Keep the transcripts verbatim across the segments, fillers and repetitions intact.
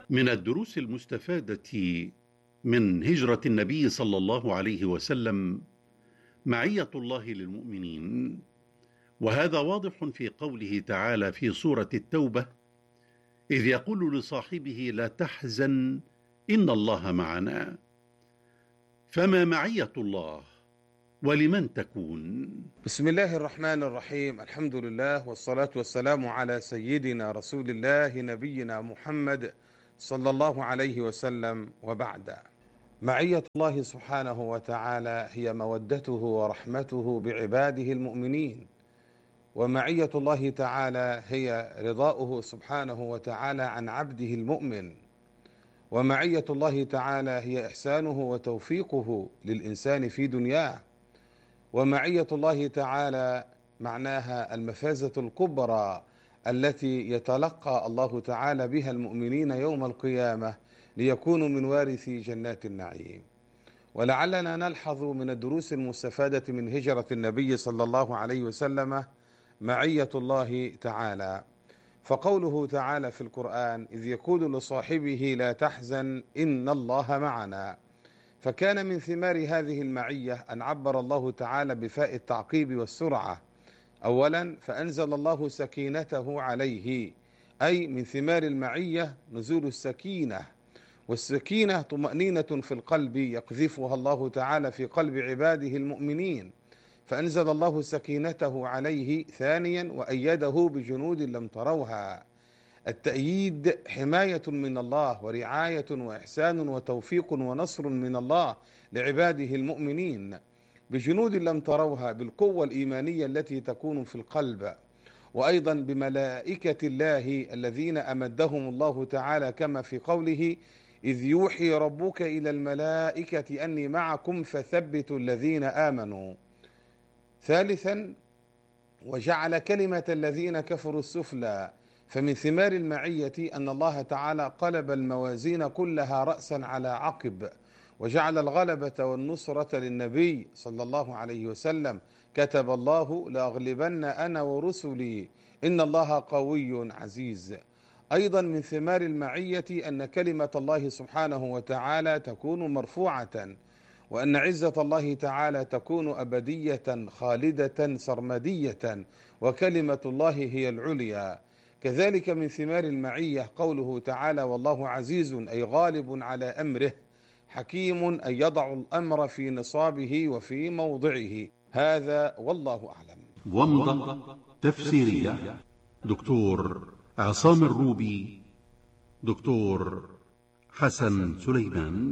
من الدروس المستفادة من هجرة النبي صلى الله عليه وسلم معية الله للمؤمنين، وهذا واضح في قوله تعالى في سورة التوبة: إذ يقول لصاحبه لا تحزن إن الله معنا. فما معية الله ولمن تكون؟ بسم الله الرحمن الرحيم. الحمد لله والصلاة والسلام على سيدنا رسول الله نبينا محمد صلى الله عليه وسلم، وبعد. معية الله سبحانه وتعالى هي مودته ورحمته بعباده المؤمنين، ومعية الله تعالى هي رضاؤه سبحانه وتعالى عن عبده المؤمن، ومعية الله تعالى هي إحسانه وتوفيقه للإنسان في دنياه، ومعية الله تعالى معناها المفازة الكبرى التي يتلقى الله تعالى بها المؤمنين يوم القيامة ليكونوا من وارثي جنات النعيم. ولعلنا نلحظ من الدروس المستفادة من هجرة النبي صلى الله عليه وسلم معية الله تعالى، فقوله تعالى في القرآن: إذ يقول لصاحبه لا تحزن إن الله معنا. فكان من ثمار هذه المعية أن عبر الله تعالى بفاء التعقيب والسرعة. أولا، فأنزل الله سكينته عليه، أي من ثمار المعية نزول السكينة، والسكينة طمأنينة في القلب يقذفها الله تعالى في قلب عباده المؤمنين، فأنزل الله سكينته عليه. ثانيا، وأيده بجنود لم تروها. التأييد حماية من الله ورعاية وإحسان وتوفيق ونصر من الله لعباده المؤمنين بجنود لم تروها، بالقوة الإيمانية التي تكون في القلب، وأيضا بملائكة الله الذين أمدهم الله تعالى كما في قوله: إذ يوحي ربك إلى الملائكة أني معكم فثبتوا الذين آمنوا. ثالثا، وجعل كلمة الذين كفروا السفلى. فمن ثمار المعية أن الله تعالى قلب الموازين كلها رأسا على عقب، وجعل الغلبة والنصرة للنبي صلى الله عليه وسلم: كتب الله لأغلبن أنا ورسلي إن الله قوي عزيز. أيضا من ثمار المعية أن كلمة الله سبحانه وتعالى تكون مرفوعة، وأن عزة الله تعالى تكون أبدية خالدة سرمدية، وكلمة الله هي العليا. كذلك من ثمار المعية قوله تعالى: والله عزيز أي غالب على أمره، حكيم أي يضع الأمر في نصابه وفي موضعه. هذا والله أعلم. ومضة تفسيرية دكتور عصام الروبي، دكتور حسن سليمان.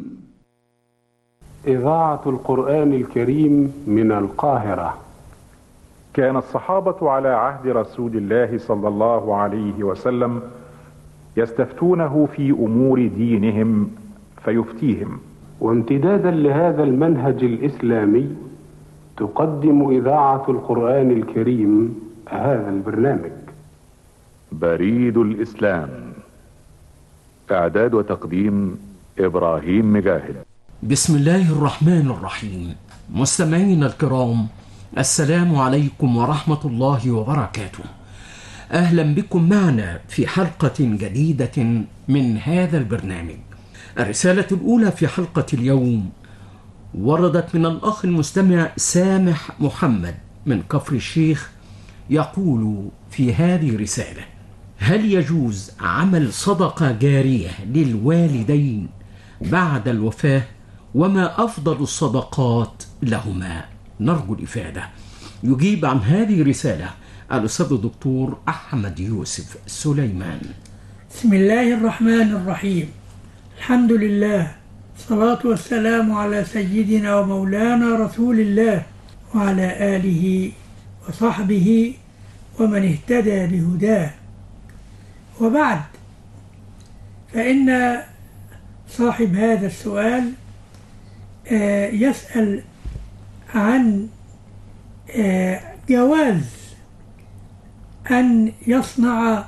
إذاعة القرآن الكريم من القاهرة. كان الصحابة على عهد رسول الله صلى الله عليه وسلم يستفتونه في أمور دينهم فيفتيهم. وامتدادا لهذا المنهج الإسلامي تقدم إذاعة القرآن الكريم هذا البرنامج. بريد الإسلام. إعداد وتقديم إبراهيم مجاهد. بسم الله الرحمن الرحيم. مستمعينا الكرام، السلام عليكم ورحمة الله وبركاته. أهلا بكم معنا في حلقة جديدة من هذا البرنامج. الرسالة الأولى في حلقة اليوم وردت من الأخ المستمع سامح محمد من كفر الشيخ، يقول في هذه رسالة: هل يجوز عمل صدقة جارية للوالدين بعد الوفاة؟ وما أفضل الصدقات لهما؟ نرجو الإفادة. يجيب عن هذه الرسالة الأستاذ الدكتور أحمد يوسف سليمان. بسم الله الرحمن الرحيم. الحمد لله، الصلاة والسلام على سيدنا ومولانا رسول الله وعلى آله وصحبه ومن اهتدى بهداه، وبعد، فإن صاحب هذا السؤال يسأل عن جواز أن يصنع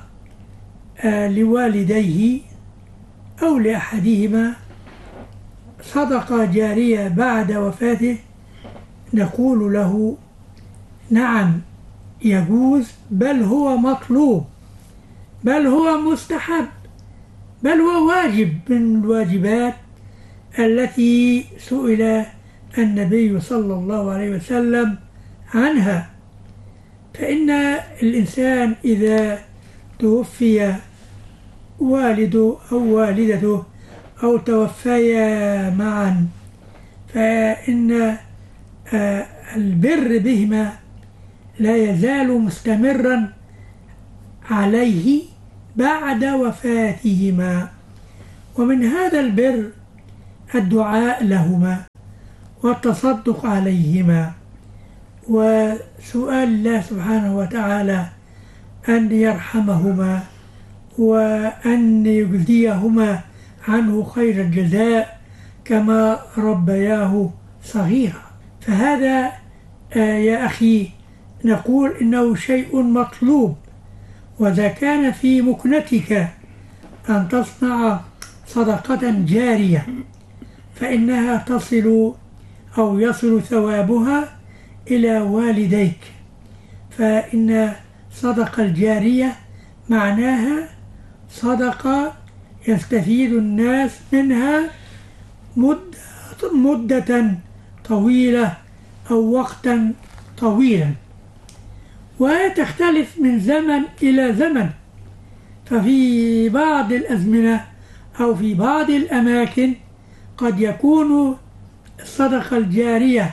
لوالديه أو لأحدهما صدقة جارية بعد وفاته. نقول له: نعم يجوز، بل هو مطلوب، بل هو مستحب، بل هو واجب من الواجبات التي سئل النبي صلى الله عليه وسلم عنها. فإن الإنسان إذا توفي والده أو والدته أو توفيا معا فإن البر بهما لا يزال مستمرا عليه بعد وفاتهما، ومن هذا البر الدعاء لهما والتصدق عليهما وسؤال الله سبحانه وتعالى أن يرحمهما وأن يجزيهما عنه خير الجزاء كما ربياه صغيرا. فهذا يا أخي نقول إنه شيء مطلوب، وإذا كان في مكنتك أن تصنع صدقة جارية فإنها تصل أو يصل ثوابها إلى والديك، فإن صدقة الجارية معناها صدقة يستفيد الناس منها مدة, مدة طويلة أو وقتا طويلا، وتختلف من زمن إلى زمن. ففي بعض الأزمنة أو في بعض الأماكن قد يكون الصدقة الجارية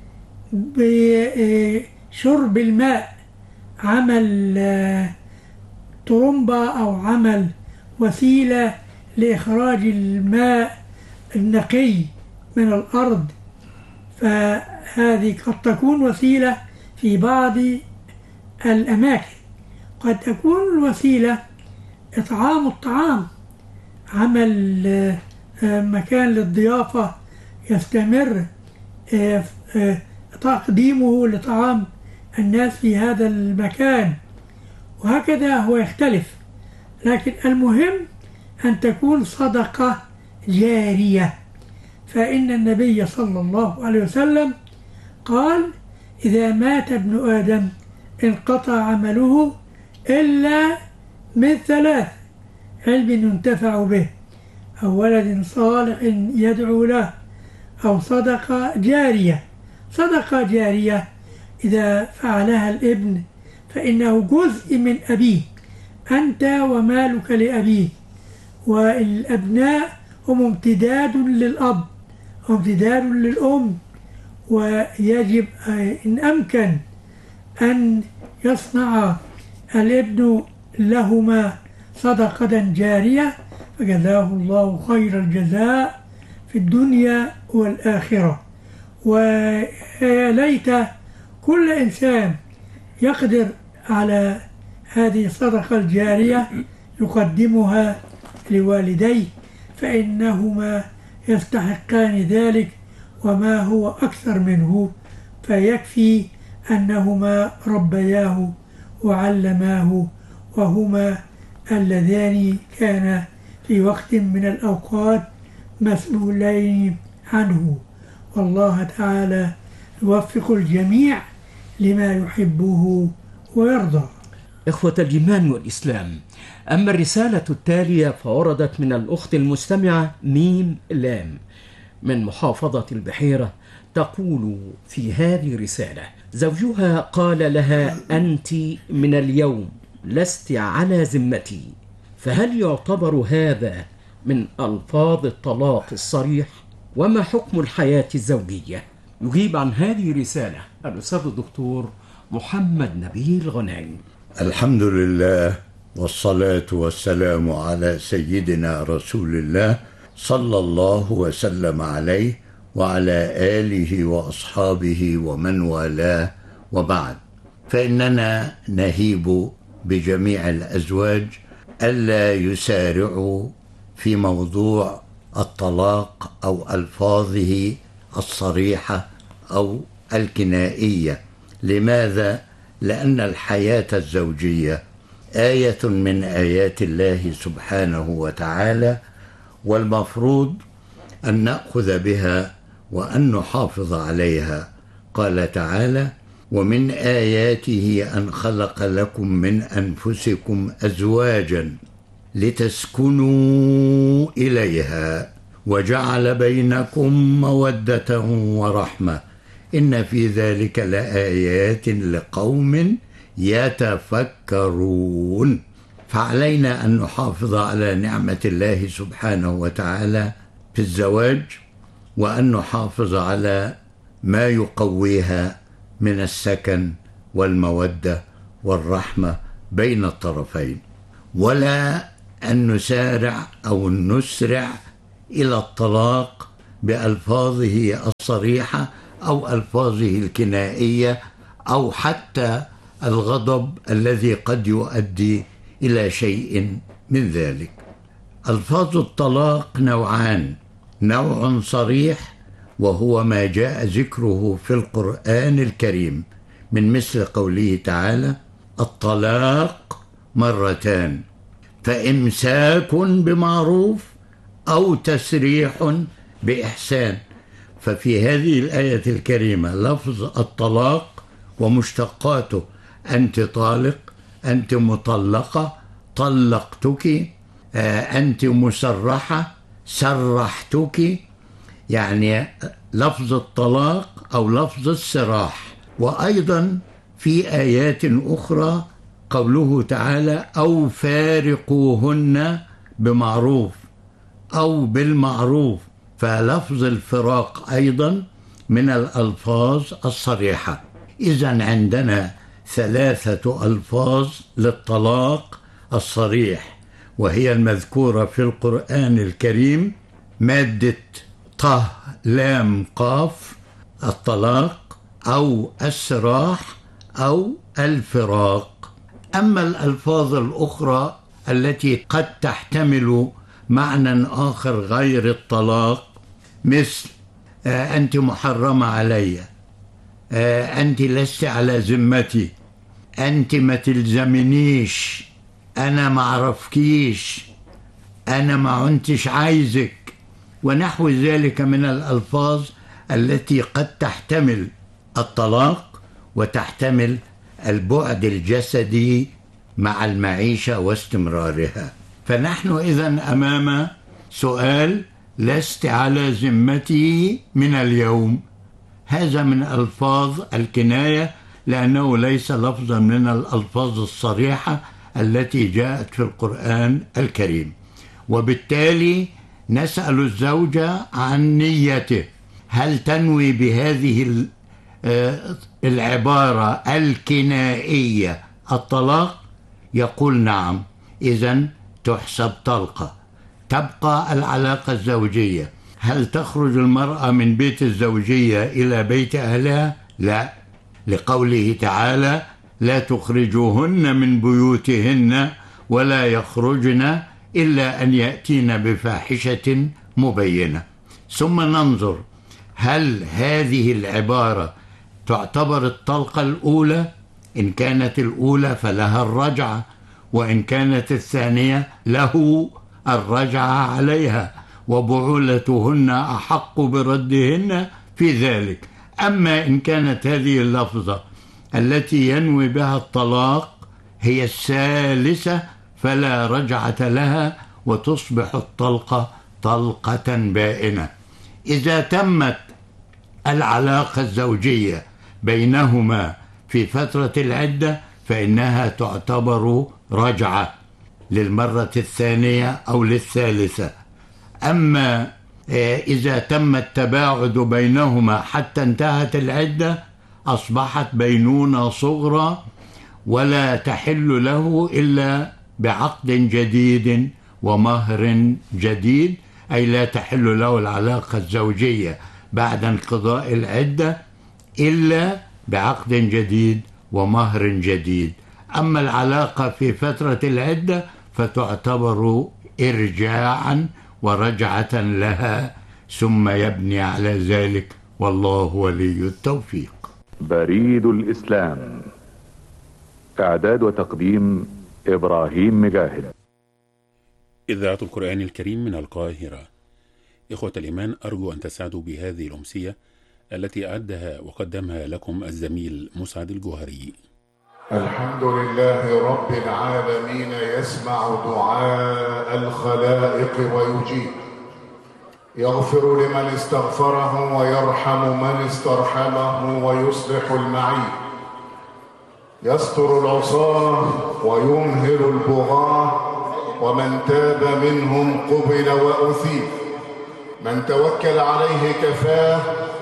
بشرب الماء عمل طرمبة أو عمل وسيلة لإخراج الماء النقي من الأرض، فهذه قد تكون وسيلة في بعض الأماكن. قد تكون الوسيلة إطعام الطعام، عمل مكان للضيافة يستمر تقديمه لطعام الناس في هذا المكان، وهكذا هو يختلف. لكن المهم أن تكون صدقة جارية، فإن النبي صلى الله عليه وسلم قال: إذا مات ابن آدم انقطع عمله إلا من ثلاث: علم ينتفع به، أو ولد صالح يدعو له، أو صدقة جارية. صدقة جارية إذا فعلها الابن فإنه جزء من أبيه، أنت ومالك لأبيه، والأبناء هم امتداد للأب وامتداد للأم، ويجب إن أمكن أن يصنع الابن لهما صدقة جارية فجزاه الله خير الجزاء في الدنيا والآخرة. ويا ليت كل إنسان يقدر على هذه الصدقة الجارية يقدمها لوالديه، فإنهما يستحقان ذلك وما هو أكثر منه، فيكفي أنهما ربياه وعلماه، وهما اللذان كان في وقت من الأوقات مسؤولين عنه. والله تعالى يوفق الجميع لما يحبه ويرضى. إخوة الإيمان والإسلام، أما الرسالة التالية فوردت من الأخت المستمعة ميم لام من محافظة البحيرة، تقول في هذه الرسالة: زوجها قال لها: أنت من اليوم لست على ذمتي، فهل يعتبر هذا من ألفاظ الطلاق الصريح؟ وما حكم الحياة الزوجية؟ يجيب عن هذه الرسالة الأستاذ الدكتور محمد نبيل غنائم. الحمد لله والصلاة والسلام على سيدنا رسول الله صلى الله وسلم عليه وعلى آله وأصحابه ومن والاه، وبعد، فإننا نهيب بجميع الأزواج ألا يسارعوا في موضوع الطلاق أو ألفاظه الصريحة أو الكنائية. لماذا؟ لأن الحياة الزوجية آية من آيات الله سبحانه وتعالى، والمفروض أن نأخذ بها وأن نحافظ عليها. قال تعالى: ومن آياته أن خلق لكم من أنفسكم أزواجا لتسكنوا إليها وجعل بينكم مودة ورحمة إن في ذلك لآيات لقوم يتفكرون. فعلينا أن نحافظ على نعمة الله سبحانه وتعالى في الزواج، وأن نحافظ على ما يقويها من السكن والمودة والرحمة بين الطرفين، ولا أن نسارع أو نسرع إلى الطلاق بألفاظه الصريحة أو ألفاظه الكنائية أو حتى الغضب الذي قد يؤدي إلى شيء من ذلك. ألفاظ الطلاق نوعان: نوع صريح وهو ما جاء ذكره في القرآن الكريم من مثل قوله تعالى: الطلاق مرتان فإمساك بمعروف أو تسريح بإحسان. ففي هذه الآية الكريمة لفظ الطلاق ومشتقاته: أنت طالق، أنت مطلقة، طلقتك، أنت مسرحة، سرحتك، يعني لفظ الطلاق أو لفظ السراح. وأيضا في آيات أخرى قوله تعالى: أو فارقوهن بمعروف أو بالمعروف، فلفظ الفراق أيضا من الألفاظ الصريحة. إذن عندنا ثلاثة ألفاظ للطلاق الصريح، وهي المذكورة في القرآن الكريم مادة ط لام قاف: الطلاق أو السراح أو الفراق. أما الألفاظ الأخرى التي قد تحتمل معنى آخر غير الطلاق، مثل آه أنت محرمة علي، آه أنت لست على ذمتي، أنت ما تلزمنيش، أنا ما أعرفكيش، أنا ما عنتش عايزك، ونحو ذلك من الألفاظ التي قد تحتمل الطلاق وتحتمل البعد الجسدي مع المعيشة واستمرارها. فنحن إذن أمام سؤال: لست على ذمتي من اليوم. هذا من ألفاظ الكناية، لأنه ليس لفظا من الألفاظ الصريحة التي جاءت في القرآن الكريم. وبالتالي نسأل الزوجة عن نيته: هل تنوي بهذه العبارة الكنائية الطلاق؟ يقول نعم، إذن تحسب طلقة. تبقى العلاقة الزوجية. هل تخرج المرأة من بيت الزوجية إلى بيت أهلها؟ لا، لقوله تعالى: لا تخرجوهن من بيوتهن ولا يخرجن إلا أن يأتين بفاحشة مبينة. ثم ننظر: هل هذه العبارة تعتبر الطلقة الأولى؟ إن كانت الأولى فلها الرجعة، وإن كانت الثانية له الرجعة عليها، وبعولتهن أحق بردهن في ذلك. أما إن كانت هذه اللفظة التي ينوي بها الطلاق هي الثالثة فلا رجعة لها، وتصبح الطلقة طلقة بائنة. إذا تمت العلاقة الزوجية بينهما في فترة العدة فإنها تعتبر رجعة للمرة الثانية أو للثالثة. أما إذا تم التباعد بينهما حتى انتهت العدة أصبحت بينونة صغرى، ولا تحل له إلا بعقد جديد ومهر جديد، أي لا تحل له العلاقة الزوجية بعد انقضاء العدة إلا بعقد جديد ومهر جديد. أما العلاقة في فترة العدة فتعتبر إرجاعا ورجعة لها، ثم يبني على ذلك، والله ولي التوفيق. بريد الإسلام، إعداد وتقديم إبراهيم مجاهد. إذاعة القرآن الكريم من القاهرة. إخوة الإيمان، أرجو أن تسعدوا بهذه الأمسية التي أعدها وقدمها لكم الزميل مسعد الجوهري. الحمد لله رب العالمين يسمع دعاء الخلائق ويجيب، يغفر لمن استغفره ويرحم من استرحمه ويصلح المعيب، يستر العصاة ويمهل البغاة، ومن تاب منهم قبل وأثيب، من توكل عليه كفاه،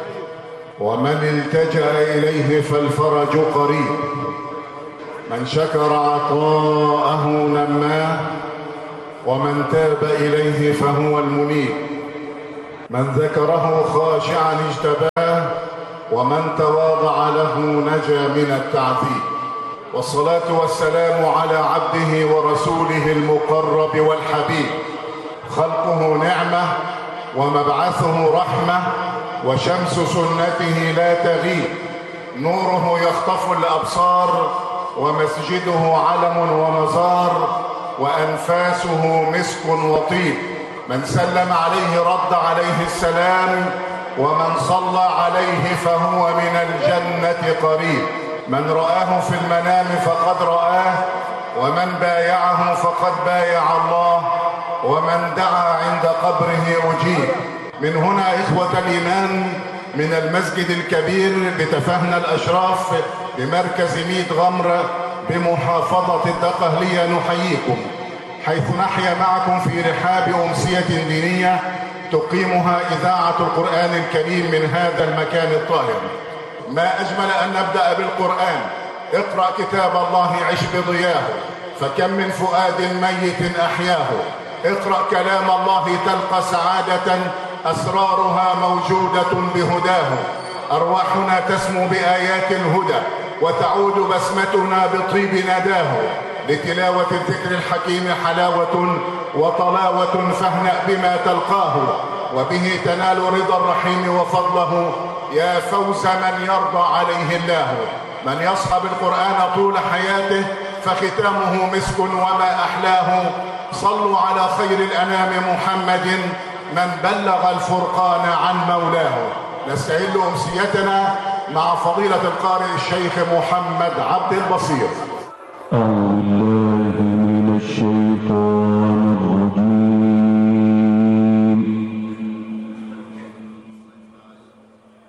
ومن التجأ إليه فالفرج قريب، من شكر عطاءه نماه، ومن تاب إليه فهو المنيب، من ذكره خاشعا اجتباه، ومن تواضع له نجا من التعذيب. والصلاة والسلام على عبده ورسوله المقرب والحبيب، خلقه نعمة ومبعثه رحمة، وشمس سنته لا تغيب، نوره يخطف الأبصار، ومسجده علم ومزار، وأنفاسه مسك وطيب، من سلم عليه رد عليه السلام، ومن صلى عليه فهو من الجنة قريب، من رآه في المنام فقد رآه، ومن بايعه فقد بايع الله، ومن دعا عند قبره أجيب. من هنا إخوة الإيمان، من المسجد الكبير بتفاهنا الأشراف بمركز ميت غمر بمحافظة الدقهلية نحييكم، حيث نحيا معكم في رحاب أمسية دينية تقيمها إذاعة القرآن الكريم من هذا المكان الطاهر. ما أجمل أن نبدأ بالقرآن. اقرأ كتاب الله عش بضياه، فكم من فؤاد ميت أحياه. اقرأ كلام الله تلقى سعادة أسرارها موجودة بهداه. أرواحنا تسمو بآيات الهدى، وتعود بسمتنا بطيب نداه. لتلاوة الذكر الحكيم حلاوة وطلاوة، فاهنأ بما تلقاه، وبه تنال رضا الرحيم وفضله، يا فوز من يرضى عليه الله. من يصحب القرآن طول حياته فختامه مسك وما أحلاه. صلوا على خير الأنام محمد، من بلغ الفرقان عن مولاه. نستهل أمسيتنا مع فضيلة القارئ الشيخ محمد عبد البصير. أعوذ بالله من الشيطان